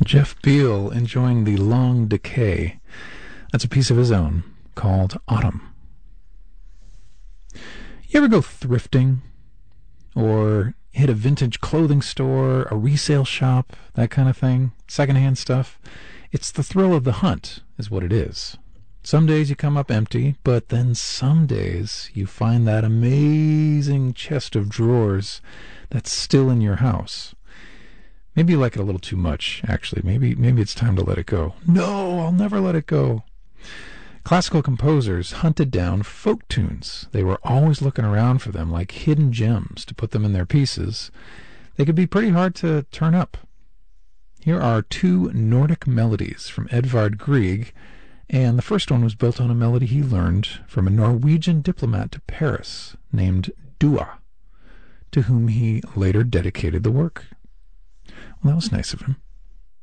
Jeff Beal enjoying the long decay. That's a piece of his own called Autumn. You ever go thrifting or hit a vintage clothing store, a resale shop, that kind of thing, secondhand stuff? It's the thrill of the hunt is what it is. Some days you come up empty, but then some days you find that amazing chest of drawers that's still in your house. Maybe you like it a little too much, actually. Maybe it's time to let it go. No, I'll never let it go. Classical composers hunted down folk tunes. They were always looking around for them like hidden gems to put them in their pieces. They could be pretty hard to turn up. Here are two Nordic melodies from Edvard Grieg, and the first one was built on a melody he learned from a Norwegian diplomat to Paris named Dua, to whom he later dedicated the work. Well, that was nice of him.